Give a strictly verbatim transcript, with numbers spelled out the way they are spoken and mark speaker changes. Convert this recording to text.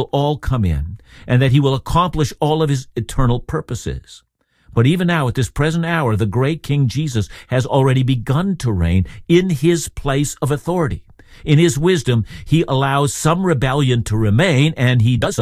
Speaker 1: all come in, and that he will accomplish all of his eternal purposes. But even now, at this present hour, the great King Jesus has already begun to reign in his place of authority. In his wisdom, he allows some rebellion to remain, and he does so